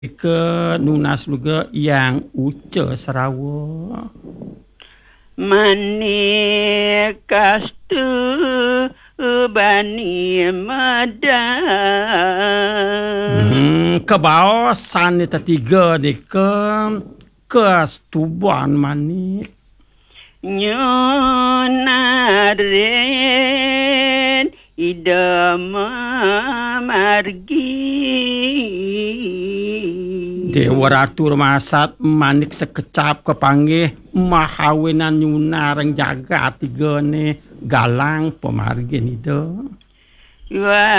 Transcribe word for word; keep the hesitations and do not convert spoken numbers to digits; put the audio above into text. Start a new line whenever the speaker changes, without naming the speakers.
ke nunas juga yang uca Sarawak.
Mani kastu bani madan.
Hmm, ke bawasan ni tiga ni ke kestubuan mani.
Nyonaren idama margi.
Dewa Ratu Remasat manik sekecap kepanggih mahawinan nyunarang jaga tiga ni galang pemargin itu.
Wah